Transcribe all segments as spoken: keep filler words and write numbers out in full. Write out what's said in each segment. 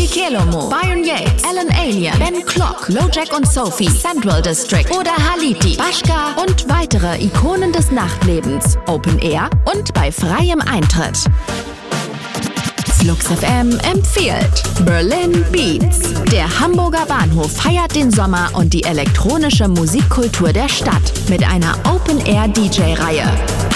Kelomo, Byron Yates, Alan Alien, Ben Klock, LoJack und Sophie, Central District oder Haliti, Bashka und weitere Ikonen des Nachtlebens. Open Air und bei freiem Eintritt. Flux F M empfiehlt Berlin Beats. Der Hamburger Bahnhof feiert den Sommer und die elektronische Musikkultur der Stadt mit einer Open-Air-D J-Reihe.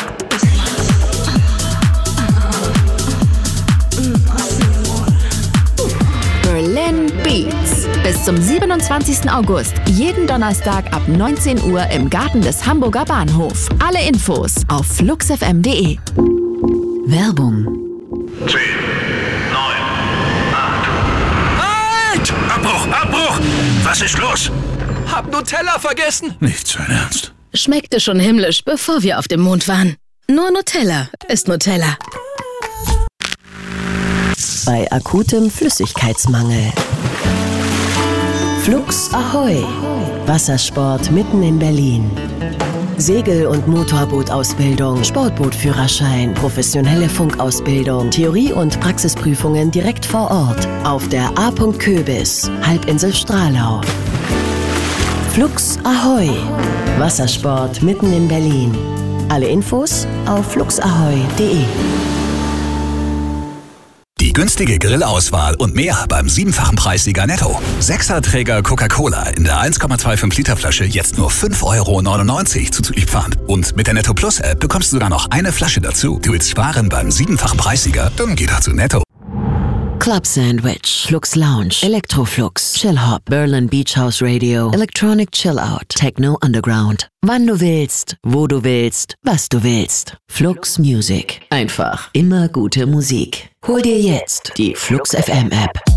Berlin Beats. Bis zum siebenundzwanzigsten August, jeden Donnerstag ab neunzehn Uhr im Garten des Hamburger Bahnhof. Alle Infos auf flux f m punkt d e. Werbung. zehn, neun, acht. Halt! Abbruch! Abbruch! Was ist los? Hab Nutella vergessen! Nicht sein Ernst. Schmeckte schon himmlisch, bevor wir auf dem Mond waren. Nur Nutella ist Nutella. Bei akutem Flüssigkeitsmangel. Flux Ahoi! Wassersport mitten in Berlin. Segel- und Motorbootausbildung, Sportbootführerschein, professionelle Funkausbildung, Theorie- und Praxisprüfungen direkt vor Ort auf der A. Köbis, Halbinsel Stralau. Flux Ahoi! Wassersport mitten in Berlin. Alle Infos auf flux ahoi punkt d e. Die günstige Grillauswahl und mehr beim siebenfachen Preissieger Netto. Sechserträger Coca-Cola in der eins Komma fünfundzwanzig Liter Flasche jetzt nur fünf Euro neunundneunzig zuzüglich Pfand. Und mit der Netto Plus App bekommst du sogar noch eine Flasche dazu. Du willst sparen beim siebenfachen Preissieger? Dann geh doch zu Netto. Club Sandwich, Flux Lounge, Electroflux, Chill Hop, Berlin Beach House Radio, Electronic Chill Out, Techno Underground. Wann du willst, wo du willst, was du willst. Flux Music. Einfach immer gute Musik. Hol dir jetzt die Flux F M App.